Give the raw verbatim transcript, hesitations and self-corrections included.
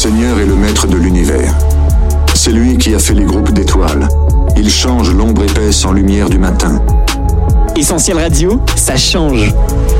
Seigneur est le maître de l'univers. C'est lui qui a fait les groupes d'étoiles. Il change l'ombre épaisse en lumière du matin. Essentiel Radio, ça change.